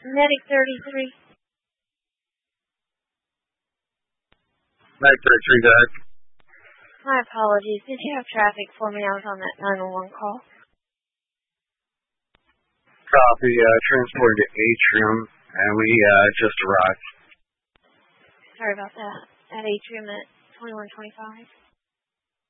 Medic 33. Medic 33, go ahead. My apologies. Did you have traffic for me? I was on that 911 call. Copy, transported to Atrium, and we just arrived. Sorry about that. At Atrium at 2125.